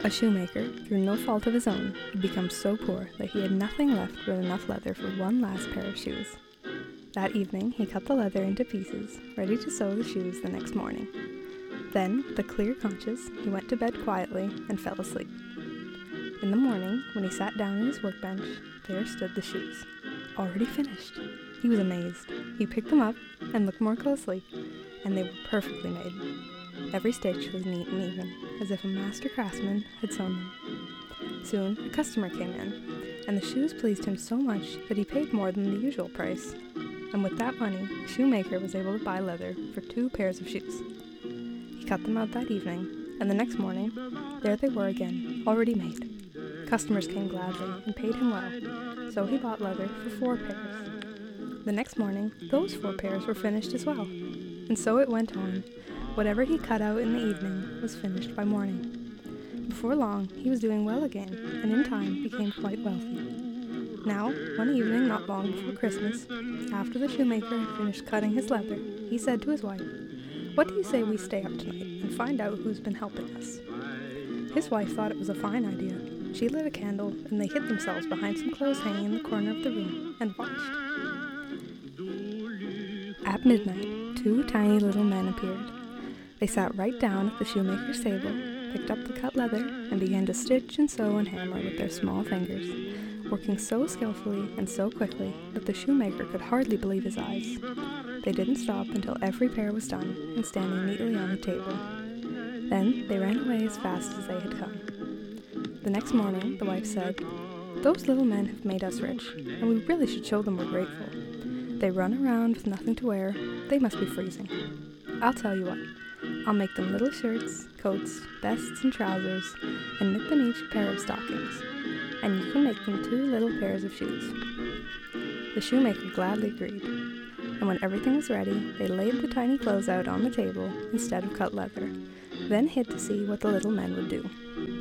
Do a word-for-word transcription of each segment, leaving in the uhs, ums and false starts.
A shoemaker, through no fault of his own, had become so poor that he had nothing left but enough leather for one last pair of shoes. That evening he cut the leather into pieces, ready to sew the shoes the next morning. Then, with a clear conscience, he went to bed quietly and fell asleep. In the morning, when he sat down on his workbench, there stood the shoes, already finished. He was amazed. He picked them up and looked more closely, and they were perfectly made. Every stitch was neat and even, as if a master craftsman had sewn them. Soon, a customer came in, and the shoes pleased him so much that he paid more than the usual price. And with that money, the shoemaker was able to buy leather for two pairs of shoes. He cut them out that evening, and the next morning, there they were again, already made. Customers came gladly and paid him well, so he bought leather for four pairs. The next morning, those four pairs were finished as well, and so it went on. Whatever he cut out in the evening was finished by morning. Before long, he was doing well again, and in time became quite wealthy. Now, one evening not long before Christmas, after the shoemaker had finished cutting his leather, he said to his wife, "What do you say we stay up tonight and find out who's been helping us?" His wife thought it was a fine idea. She lit a candle, and they hid themselves behind some clothes hanging in the corner of the room and watched. At midnight, two tiny little men appeared. They sat right down at the shoemaker's table, picked up the cut leather, and began to stitch and sew and hammer with their small fingers, working so skillfully and so quickly that the shoemaker could hardly believe his eyes. They didn't stop until every pair was done and standing neatly on the table. Then they ran away as fast as they had come. The next morning, the wife said, "Those little men have made us rich, and we really should show them we're grateful. They run around with nothing to wear. They must be freezing. I'll tell you what. I'll make them little shirts, coats, vests, and trousers, and knit them each a pair of stockings, and you can make them two little pairs of shoes." The shoemaker gladly agreed, and when everything was ready, they laid the tiny clothes out on the table instead of cut leather, then hid to see what the little men would do.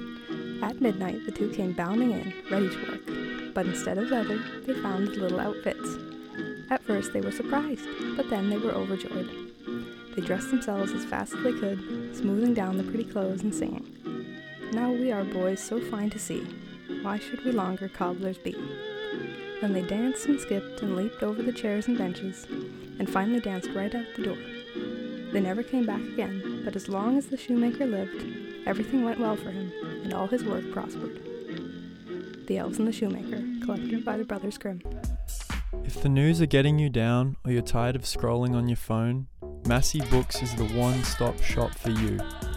At midnight, the two came bounding in, ready to work, but instead of leather, they found the little outfits. At first they were surprised, but then they were overjoyed. They dressed themselves as fast as they could, smoothing down the pretty clothes and singing, "Now we are boys so fine to see, why should we longer cobblers be?" Then they danced and skipped and leaped over the chairs and benches, and finally danced right out the door. They never came back again, but as long as the shoemaker lived, everything went well for him, and all his work prospered. The Elves and the Shoemaker, collected by the Brothers Grimm. If the news are getting you down or you're tired of scrolling on your phone, Massey Books is the one-stop shop for you.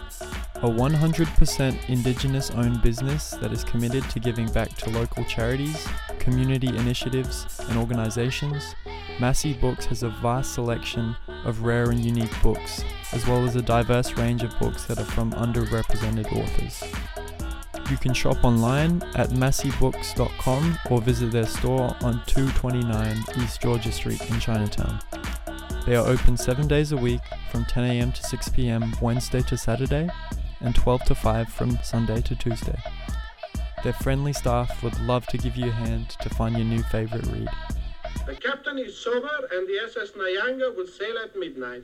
A one hundred percent Indigenous-owned business that is committed to giving back to local charities, community initiatives, and organizations, Massey Books has a vast selection of rare and unique books, as well as a diverse range of books that are from underrepresented authors. You can shop online at massey books dot com or visit their store on two twenty-nine East Georgia Street in Chinatown. They are open seven days a week from ten a.m. to six p.m. Wednesday to Saturday and twelve to five from Sunday to Tuesday. Their friendly staff would love to give you a hand to find your new favorite read. The captain is sober and the S S Nyanga will sail at midnight.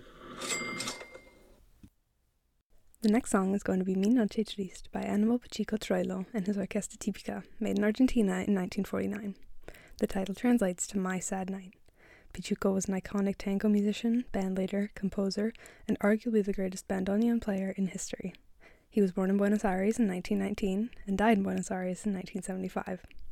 The next song is going to be Mi Noche Triste by Animal Pachico Troilo and his Orquesta Típica, made in Argentina in nineteen forty-nine. The title translates to My Sad Night. Pachuco was an iconic tango musician, bandleader, composer, and arguably the greatest bandoneon player in history. He was born in Buenos Aires in nineteen nineteen and died in Buenos Aires in nineteen seventy-five.